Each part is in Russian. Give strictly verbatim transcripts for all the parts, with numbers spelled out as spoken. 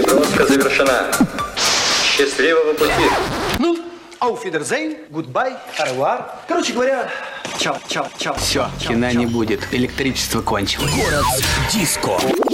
Переброска завершена. Счастливого пути. Ну, auf Wiedersehen, goodbye, au revoir. Короче говоря, чао, чао, чао. Все, чао, кино чао. не будет. Электричество кончилось. Город диско.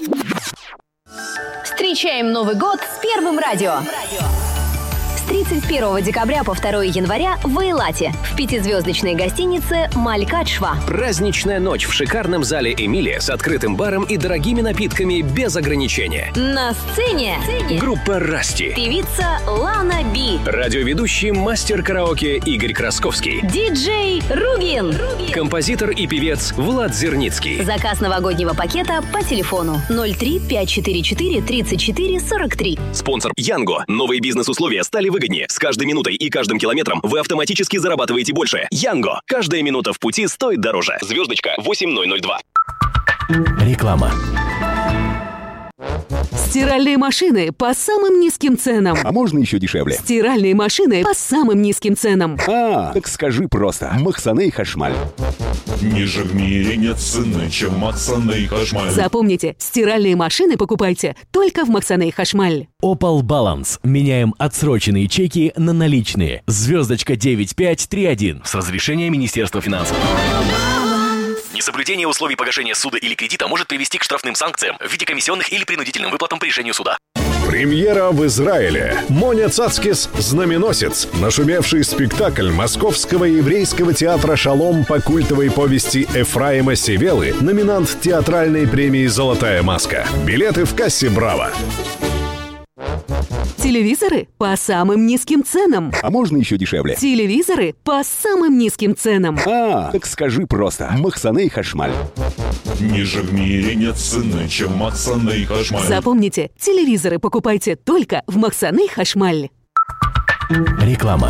Встречаем Новый год с Первым радио. С тридцать первого декабря по второе января в Эйлате в пятизвездочной гостинице «Малькадшва». Праздничная ночь в шикарном зале «Эмилия» с открытым баром и дорогими напитками без ограничения. На сцене Группа «Расти». певица Лана Би, Радиоведущий мастер караоке Игорь Красковский. диджей Ругин. Композитор и певец Влад Зерницкий. Заказ новогоднего пакета по телефону ноль три пять четыре четыре тридцать четыре сорок три. Спонсор Янго. Новые бизнес-условия стали выгоднее. С каждой минутой и каждым километром вы автоматически зарабатываете больше. Янго. Каждая минута в пути стоит дороже. Звездочка восемь ноль ноль два. Реклама. Стиральные машины по самым низким ценам. А можно еще дешевле? Стиральные машины по самым низким ценам. А, так скажи просто. Махсаны Хашмаль. Ниже в мире нет цены, чем Махсаны Хашмаль. Запомните, стиральные машины покупайте только в Махсаны Хашмаль. Opal Balance. Меняем отсроченные чеки на наличные. Звездочка девять пять три один. С разрешения Министерства финансов. Несоблюдение условий погашения суда или кредита может привести к штрафным санкциям в виде комиссионных или принудительным выплатам по решению суда. Премьера в Израиле. Моня Цацкис «Знаменосец». Нашумевший спектакль Московского еврейского театра «Шалом» по культовой повести Эфраима Севелы, номинант театральной премии «Золотая маска». Билеты в кассе «Браво». Телевизоры по самым низким ценам. А можно еще дешевле? Телевизоры по самым низким ценам. А, так скажи просто. Махсаны Хашмаль. Ниже в мире нет цены, чем Махсаны Хашмаль. Запомните, телевизоры покупайте только в Махсаны Хашмаль. Реклама.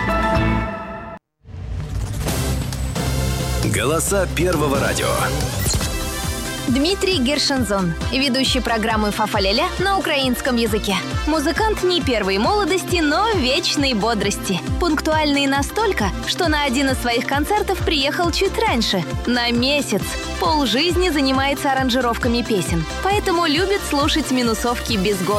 Голоса Первого радио. Дмитрий Гершензон, ведущий программы «Фа-фа-ля-ля» на украинском языке. Музыкант не первой молодости, но вечной бодрости. Пунктуальный настолько, что на один из своих концертов приехал чуть раньше, на месяц. Полжизни занимается аранжировками песен, поэтому любит слушать минусовки без года.